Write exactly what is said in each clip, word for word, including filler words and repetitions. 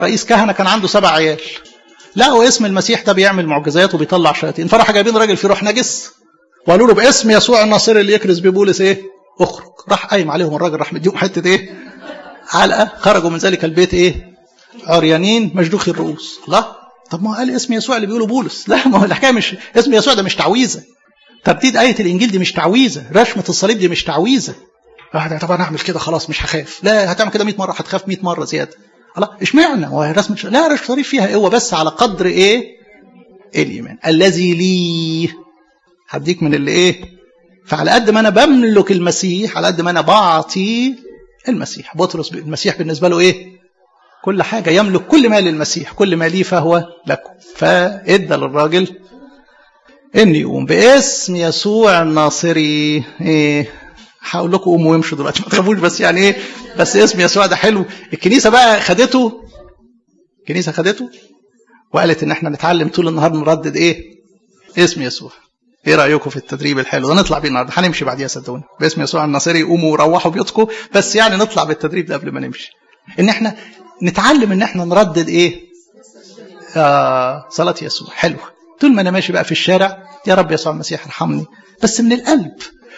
رئيس كهنة كان عنده سبع عيال، لقوا اسم المسيح ده بيعمل معجزات وبيطلع شياطين، فراح جايبين راجل فيه روح نجس وقالوا له باسم يسوع الناصري اللي يكرز ببولس ايه اخرج. راح قايم عليهم الراجل، راح مديهم حته ايه علقه، خرجوا من ذلك البيت ايه عريانين مشدوخي الرؤوس. الله، طب ما قال اسم يسوع اللي بيقولوا بولس. لا، ما هو الحكايه مش اسم يسوع ده مش تعويذه، ترديد آية الإنجيل دي مش تعويذه، رشمة الصليب دي مش تعويذه. طب انا اعمل كده خلاص مش هخاف. لا، هتعمل كده مئة مره هتخاف مئة مره زياده. الله، اشمعنى؟ هو رسمه ش... لا، رشمة الصليب فيها قوه بس على قدر ايه الايمان الذي لي. هديك من اللي ايه، فعلى قد ما انا بملك المسيح على قد ما انا بعطي المسيح. بطرس المسيح بالنسبه له ايه؟ كل حاجه، يملك كل ما للمسيح، كل ما لي فهو لكم. فادى للراجل ان يقوم باسم يسوع الناصري. ايه، هقول لكم قوموا وامشوا دلوقتي ما تخافوش، بس يعني ايه، بس اسم يسوع ده حلو. الكنيسه بقى خدته، الكنيسه خدته وقالت ان احنا نتعلم طول النهار نردد ايه؟ اسم يسوع. ايه رايكم في التدريب الحلو ده؟ نطلع بيه النهارده، هنمشي بعديها صدقوني باسم يسوع الناصري. قوموا وروحوا بيوتكم، بس يعني نطلع بالتدريب ده قبل ما نمشي، ان احنا نتعلم ان احنا نردد ايه؟ آه صلاه يسوع. حلو، طول ما انا ماشي بقى في الشارع يا رب يسوع المسيح ارحمني، بس من القلب،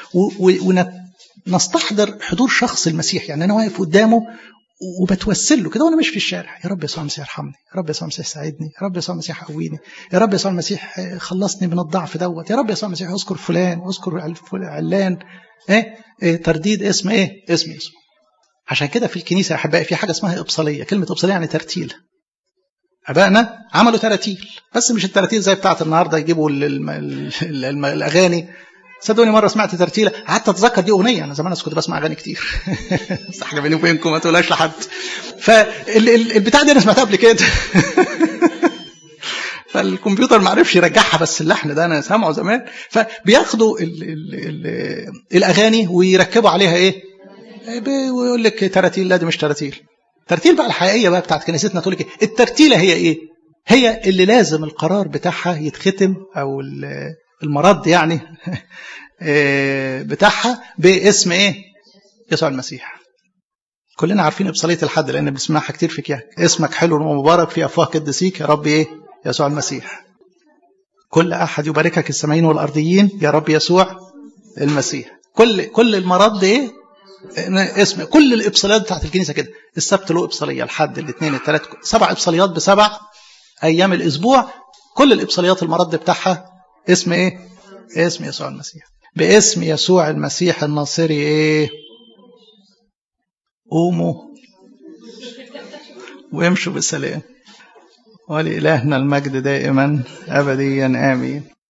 ونستحضر حضور شخص المسيح. يعني انا واقف قدامه وبتوسل له كده وانا ماشي في الشارع، يا رب يسوع المسيح ارحمني، يا رب يسوع المسيح ساعدني، يا رب يسوع المسيح قويني، يا رب يسوع المسيح خلصني من الضعف دوت، يا رب يسوع المسيح اذكر فلان اذكر علان. ايه, إيه ترديد اسم ايه؟ اسم يسوع. عشان كده في الكنيسه يا احبائي في حاجه اسمها ابصاليه. كلمه ابصاليه يعني ترتيل. ابائنا عملوا تراتيل، بس مش التراتيل زي بتاعه النهارده يجيبوا ال ال ال ال الاغاني. صدقوني مره سمعت ترتيله قعدت اتذكر دي اغنيه، انا زمان كنت بسمع اغاني كتير بس حاجه بيني وبينكم ما تقولهاش لحد. فالبتاع دي انا سمعتها قبل كده فالكمبيوتر ما عرفش يرجعها، بس اللحن ده انا سامعه زمان. فبياخدوا ال ال ال الاغاني ويركبوا عليها ايه، ويقول لك تراتيل. لا، دي مش تراتيل. ترتيل بقى الحقيقيه بقى بتاعت كنيستنا تقول لك الترتيله هي ايه؟ هي اللي لازم القرار بتاعها يتختم، او المرض يعني بتاعها باسم ايه؟ يسوع المسيح. كلنا عارفين ابصاليه الحد لان بنسمعها كتير في كياك. اسمك حلو ومبارك في افواه قديسيك يا رب ايه؟ يسوع المسيح. كل احد يباركك السماويين والارضيين يا رب يسوع المسيح. كل كل المرض ايه؟ اسم. كل الابصاليات بتاعت الكنيسه كده. السبت له ابصاليه، الحد، الاثنين، الثلاث، سبع ابصاليات بسبع ايام الاسبوع. كل الابصاليات المرض بتاعها اسم ايه؟ اسم يسوع المسيح. باسم يسوع المسيح الناصري ايه؟ قوموا وامشوا بالسلام. ولإلهنا المجد دائما أبديا آمين.